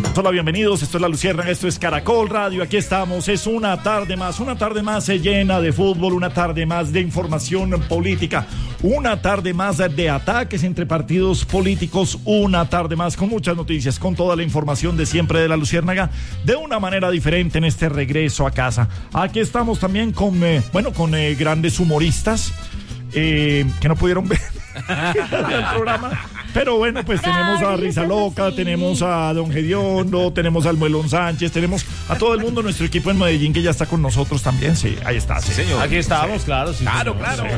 Hola, bienvenidos, esto es La Luciérnaga, esto es Caracol Radio, aquí estamos, es una tarde más llena de fútbol, una tarde más de información política, una tarde más de ataques entre partidos políticos, una tarde más con muchas noticias, con toda la información de siempre de La Luciérnaga, de una manera diferente en este regreso a casa. Aquí estamos también con grandes humoristas que no pudieron ver el programa. Pero bueno, pues tenemos a Risa Loca, tenemos a Don Gediondo, tenemos al Muelón Sánchez, tenemos a todo el mundo, nuestro equipo en Medellín que ya está con nosotros también. Sí, ahí está. Sí, señor. Aquí estábamos, sí. Claro. Sí, claro.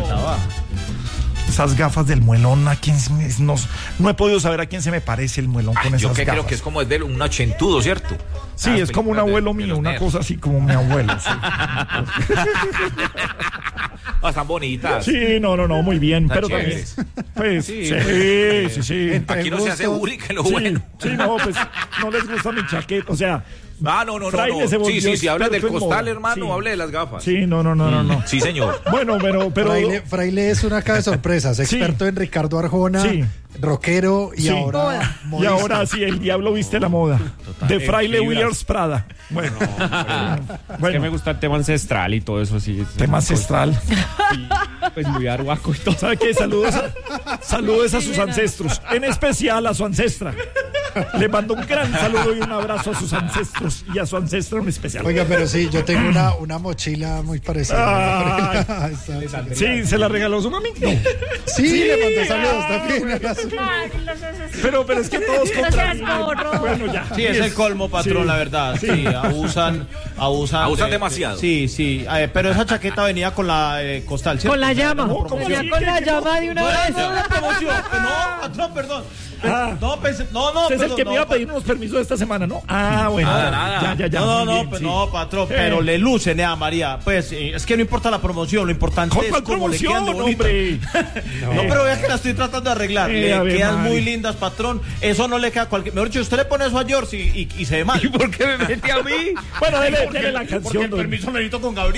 Esas gafas del Muelón, ¿a quién no he podido saber a quién se me parece el Muelón con esas gafas? Yo creo gafas. que es como es de un ochentudo, ¿cierto? Sí, es como un abuelo mío, una cosa así como mi abuelo. Sí. Están bonitas. Sí, no, muy bien. Están pero chéveres. También, pues, sí. Aquí no se hace bullying, que lo bueno. Sí, no, pues no les gusta mi chaqueta, o sea. No. Sí, hable del costal, hermano, sí. Hable de las gafas. Sí, no. Sí, señor. Bueno, pero... Fraile es una caja de sorpresas, experto en Ricardo Arjona, rockero y ahora... Y ahora sí, el diablo viste la moda. Total. De Fraile Wears Prada. Bueno. Es que me gusta el tema ancestral y todo eso, sí. ¿Tema ancestral? Sí, pues muy arhuaco y todo. ¿Sabe qué? Saludos a sus ancestros, en especial a su ancestra. Le mando un gran saludo y un abrazo a sus ancestros y a su ancestra en especial. Oiga, pero sí, yo tengo una mochila muy parecida. Sí, ¿se la regaló su mami? No. Sí, le mandó saludos también. Pero es que todos compran. Bueno, ya. Sí, es el colmo, patrón, la verdad. Sí, abusan demasiado. Sí, pero esa chaqueta venía con la costal, ¿cierto? Con la llama. Con la llama de una vez. No, la promoción. No, patrón, perdón. No, Ese es el que me iba a pedir unos permisos esta semana, ¿no? Bueno. Nada. Ya. No, patrón, pero le lucen, María. Pues es que no importa la promoción, lo importante es cómo le quedan de bonito. No, pero vea que la estoy tratando de arreglar. Le quedan muy lindas, patrón. Eso no le queda a cualquier... Mejor dicho, usted le pone eso a George y se ve mal. ¿Y por qué me mete a mí? Bueno, dele la canción. Porque el permiso lo necesito con Gabriel.